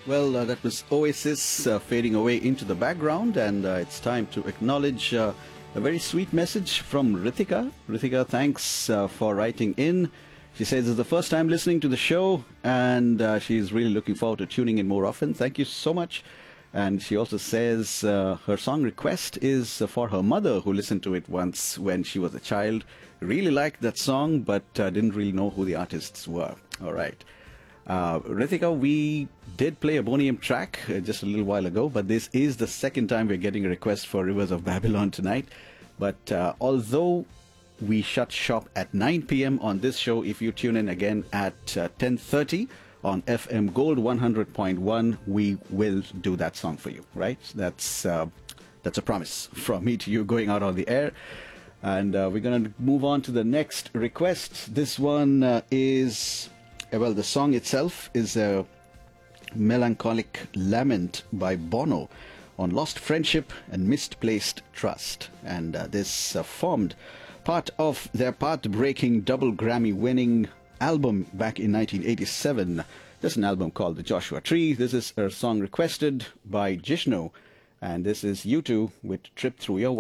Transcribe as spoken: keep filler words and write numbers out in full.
Well, uh, that was Oasis uh, fading away into the background, and uh, it's time to acknowledge uh, a very sweet message from Ritika. Ritika, thanks uh, for writing in. She says it's the first time listening to the show, and uh, she's really looking forward to tuning in more often. Thank you so much. And she also says uh, her song request is for her mother, who listened to it once when she was a child. Really liked that song, but uh, didn't really know who the artists were. All right. Uh, Ritika, we did play a Boney M track uh, just a little while ago, but this is the second time we're getting a request for Rivers of Babylon tonight. But uh, although we shut shop at nine p.m. on this show, if you tune in again at uh, ten thirty on F M Gold one hundred point one, we will do that song for you, right? That's, uh, that's a promise from me to you going out on the air. And uh, we're going to move on to the next request. This one uh, is... Well, the song itself is a melancholic lament by Bono on lost friendship and misplaced trust. And uh, this uh, formed part of their path-breaking double Grammy-winning album back in nineteen eighty-seven. There's an album called The Joshua Tree. This is a song requested by Jishnu. And this is U two with Trip Through Your